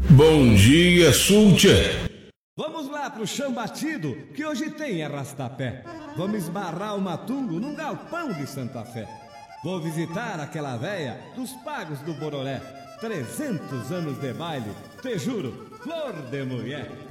Bom dia, Sultia. Vamos lá pro chão batido, que hoje tem arrastapé. Vamos esbarrar o matungo num galpão de Santa Fé. Vou visitar aquela véia dos pagos do Bororé. 300 anos de baile, te juro, flor de mulher.